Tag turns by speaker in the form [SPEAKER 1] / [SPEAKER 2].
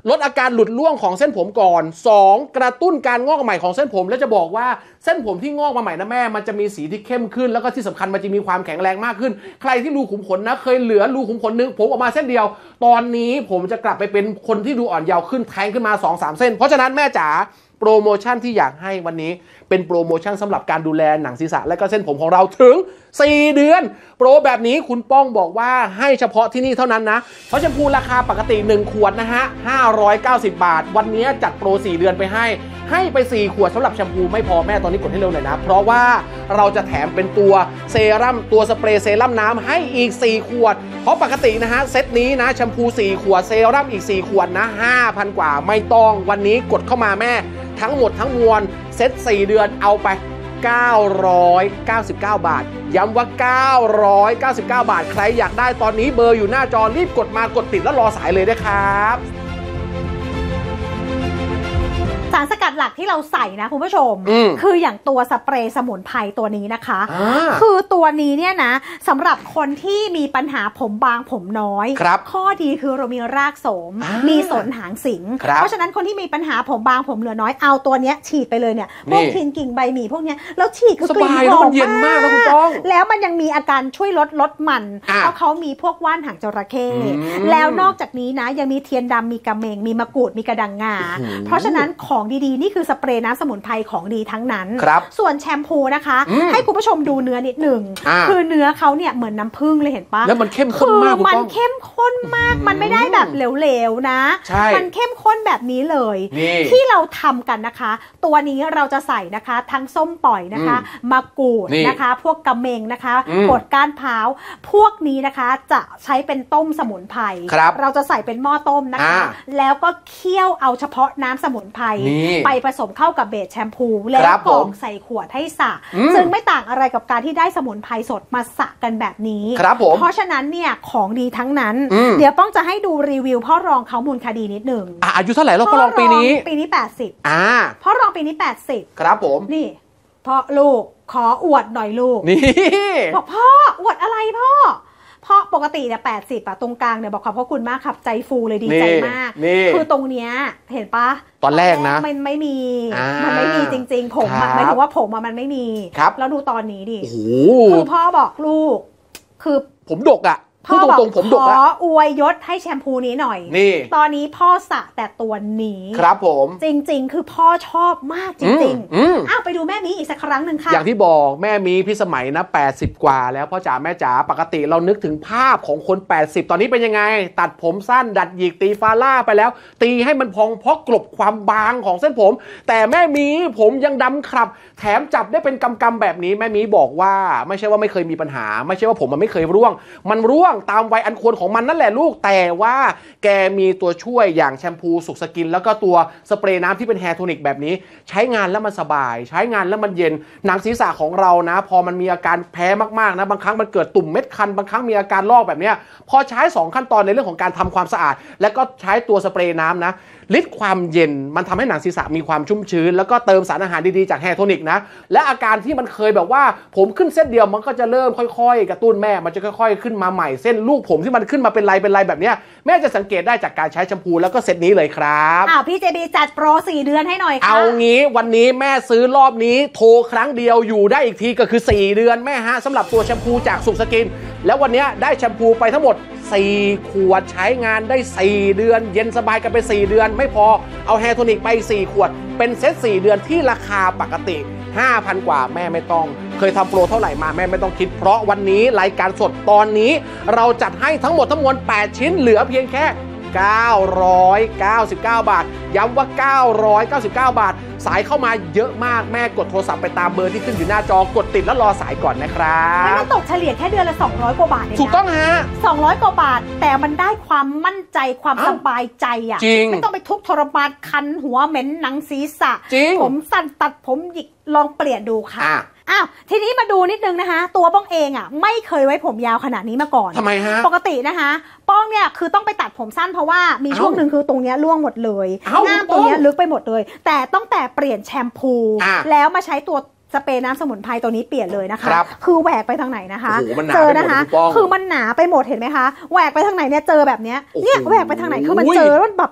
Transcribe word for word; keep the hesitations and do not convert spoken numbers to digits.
[SPEAKER 1] ลดอาการหลุดร่วงของเส้นผมก่อนสองกระตุ้นการงอกใหม่ของเส้นผมและจะบอกว่าเส้นผมที่งอกมาใหม่นะแม่มันจะมีสีที่เข้มขึ้นแล้วก็ที่สำคัญมันจะมีความแข็งแรงมากขึ้นใครที่รูขุมขนนะเคยเหลือรูขุมขนนึงผมออกมาเส้นเดียวตอนนี้ผมจะกลับไปเป็นคนที่ดูอ่อนเยาว์ขึ้นแทงขึ้นมา สองสาม เส้นเพราะฉะนั้นแม่จ๋าโปรโมชั่นที่อยากให้วันนี้เป็นโปรโมชั่นสำหรับการดูแลหนังศีรษะและก็เส้นผมของเราถึงสี่เดือนโปรแบบนี้คุณป้องบอกว่าให้เฉพาะที่นี่เท่านั้นนะเพราะแชมพูราคาปกติหนึ่งขวดนะฮะห้าร้อยเก้าสิบบาทวันนี้จัดโปรสี่เดือนไปให้ให้ไปสี่ขวดสำหรับแชมพูไม่พอแม่ตอนนี้กดให้เร็วหน่อยนะเพราะว่าเราจะแถมเป็นตัวเซรั่มตัวสเปรย์เซรั่มน้ำให้อีกสี่ขวดเพราะปกตินะฮะเซตนี้นะแชมพูสี่ขวดเซรั่มอีกสี่ขวดนะ ห้าพัน กว่าไม่ต้องวันนี้กดเข้ามาแม่ทั้งหมดทั้งมวลเซตสี่เดือนเอาไปเก้าร้อยเก้าสิบเก้าบาทย้ำว่าเก้าร้อยเก้าสิบเก้าบาทใครอยากได้ตอนนี้เบอร์อยู่หน้าจอรีบกดมากดติดแล้วรอสายเลยนะครับ
[SPEAKER 2] สารสกัดหลักที่เราใส่นะคุณผู้ชมคืออย่างตัวสเปรย์สมุนไพรตัวนี้นะคะคือตัวนี้เนี่ยนะสำหรับคนที่มีปัญหาผมบางผมน้อยข้อดีคือเรามีรากโสมมีสนหางสิงเพราะฉะนั้นคนที่มีปัญหาผมบางผมเหลือน้อยเอาตัวนี้ฉีดไปเลยเนี่ยพวกทินกิ่งใบหมี่พวกนี้แล้วฉีดคือกลิ่นหอมมากแล้วมันยังมีอาการช่วยลดลดมันเพราะเขามีพวกว่านหางจระเข้แล้วนอกจากนี้นะยังมีเทียนดำมีกระเมงมีมะกรูดมีกระดังงาเพราะฉะนั้นของดีๆนี่คือสเปรย์น้ำสมุนไพรของดีทั้งนั้นส่วนแชมพูนะคะให้คุณผู้ชมดูเนื้อนิดหนึ่งคือเนื้อเขาเนี่ยเหมือนน้ำผึ้งเลยเห็นปะ
[SPEAKER 1] แล้วมันเข้มข้นมาก
[SPEAKER 2] มันเข้มข้นมากมันไม่ได้แบบเหลวๆนะมันเข้มข้นแบบนี้เลยที่เราทำกันนะคะตัวนี้เราจะใส่นะคะทั้งส้มปล่อยนะคะมะกรูดนะคะพวกกระเมงนะคะบดก้านพร้าวพวกนี้นะคะจะใช้เป็นต้มสมุนไพรเราจะใส่เป็นหม้อต้มนะคะแล้วก็เคี่ยวเอาเฉพาะน้ำสมุนไพรไปผสมเข้ากับเบสแชมพูแล้วกรองใส่ขวดให้สระซึ่งไม่ต่างอะไรกับการที่ได้สมุนไพรสดมาสระกันแบบนี้เพราะฉะนั้นเนี่ยของดีทั้งนั้นเดี๋ยวป้องจะให้ดูรีวิวพ่อรองเขามูลคดีนิดหนึ่ง
[SPEAKER 1] อายุเท่าไหร่แล้วพ่อรองปีนี้
[SPEAKER 2] ปีนี้แปดสิบ
[SPEAKER 1] อ่า
[SPEAKER 2] พ่อรองปีนี้แปดสิบ
[SPEAKER 1] ครับผม
[SPEAKER 2] นี่พ่อลูกขออวดหน่อยลูก
[SPEAKER 1] นี่
[SPEAKER 2] บอกพ่ออวดอะไรพ่อเพราะปกติเนี่ยแปดสิบอะตรงกลางเนี่ยบอกขอบพระคุณมากครับใจฟูเลยดีใจมากคือตรงเนี้ยเห็นปะ
[SPEAKER 1] ตอนแรกนะ
[SPEAKER 2] มันไม่มีมันไม่มีจริงๆผมหมายถึงว่าผมมันไม่มีแล้วดูตอนนี้ดิคือพ่อบอกลูกคือ
[SPEAKER 1] ผมดกอะ
[SPEAKER 2] พ่อบอกขออวยยศให้แชมพูนี้หน่อย
[SPEAKER 1] นี่
[SPEAKER 2] ตอนนี้พ่อสระแต่ตัวนี้
[SPEAKER 1] ครับผม
[SPEAKER 2] จริงๆคือพ่อชอบมากจริงๆอ้าวไปดูแม่มีอีกสักครั้งหนึ่งค่ะ
[SPEAKER 1] อย่างที่บอกแม่มีพี่สมัยนะแปดสิบกว่าแล้วพ่อจ๋าแม่จ๋าปกติเรานึกถึงภาพของคนแปดสิบตอนนี้เป็นยังไงตัดผมสั้นดัดหยิกตีฟาล่าไปแล้วตีให้มันพองเพราะกลบความบางของเส้นผมแต่แม่มีผมยังดำครับแถมจับได้เป็นกำกำแบบนี้แม่มีบอกว่าไม่ใช่ว่าไม่เคยมีปัญหาไม่ใช่ว่าผมมันไม่เคยร่วงมันร่วงตามวัยอันควรของมันนั่นแหละลูกแต่ว่าแกมีตัวช่วยอย่างแชมพูสุกสกินแล้วก็ตัวสเปรย์น้ำที่เป็นแฮร์โทนิกแบบนี้ใช้งานแล้วมันสบายใช้งานแล้วมันเย็นหนังศีรษะของเรานะพอมันมีอาการแพ้มากๆนะบางครั้งมันเกิดตุ่มเม็ดคันบางครั้งมีอาการลอกแบบนี้พอใช้สองขั้นตอนในเรื่องของการทำความสะอาดแล้วก็ใช้ตัวสเปรย์น้ำนะฤทธิ์ความเย็นมันทำให้หนังศีรษะมีความชุ่มชื้นแล้วก็เติมสารอาหารดีๆจากแฮร์โทนิกนะและอาการที่มันเคยแบบว่าผมขึ้นเส้นเดียวมันก็จะเริ่มค่อยๆกระตุ้นแม่มันจะค่อยๆขึ้นมาใหม่เส้นลูกผมที่มันขึ้นมาเป็นไรเป็นไรแบบนี้แม่จะสังเกตได้จากการใช้แชมพูแล้วก็เซตนี้เลยครับ
[SPEAKER 2] อ้าวพี่เจบีจัดโปรสี่เดือนให้หน่อยค่ะ
[SPEAKER 1] เอางี้วันนี้แม่ซื้อรอบนี้โทรครั้งเดียวอยู่ได้อีกทีก็คือสี่เดือนแม่ฮะสำหรับตัวแชมพูจากสุกสกินแล้ววันนี้ได้แชมพูไปทั้งหมดสี่ขวดใช้งานได้สี่เดือนเย็นสบายกันไปสี่เดือนไม่พอเอาแฮร์โทนิกไปสี่ขวดเป็นเซตสี่เดือนที่ราคาปกติ ห้าพัน กว่าแม่ไม่ต้องเคยทำโปรเท่าไหร่มาแม่ไม่ต้องคิดเพราะวันนี้รายการสดตอนนี้เราจัดให้ทั้งหมดทั้งมวลแปดชิ้นเหลือเพียงแค่เก้าร้อยเก้าสิบเก้าบาทย้ำว่าเก้าร้อยเก้าสิบเก้าบาทสายเข้ามาเยอะมากแม่กดโทรศัพท์ไปตามเบอร์ที่ขึ้นอยู่หน้าจอกดติดแล้วรอสายก่อนนะครับ
[SPEAKER 2] มันตกเฉลี่ยแค่เดือนละสองร้อยกว่าบาทเองนะ
[SPEAKER 1] ถูกต้องฮะ
[SPEAKER 2] สองร้อยกว่าบาทแต่มันได้ความมั่นใจความสบายใจอ่ะไม่ต้องไปทุกข์ทรมานคันหัวเหม็นหนังศีรษะผมสั้นตัดผมหยิกลองเปลี่ยนดูค่ะอ้าวทีนี้มาดูนิดนึงนะคะตัวป้องเองอ่ะไม่เคยไว้ผมยาวขนาดนี้มาก่อน
[SPEAKER 1] ทำไมฮะ
[SPEAKER 2] ปกตินะคะป้องเนี่ยคือต้องไปตัดผมสั้นเพราะว่ามีช่วงหนึ่งคือตรงเนี้ยร่วงหมดเลยหน้าตรงเนี้ยลึกไปหมดเลยแต่ตั้งแต่เปลี่ยนแชมพูแล้วมาใช้ตัวสเปรย์น้ำสมุนไพรตัวนี้เปลี่ยนเลยนะคะคือแหวกไปทางไหนนะคะเจอนะคะคือมันหนาไปหมดเห็นไหมคะแหวกไปทางไหนเนี่ยเจอแบบเนี้ยเนี่ยแหวกไปทางไหนคือมันเจอแล้วแบบ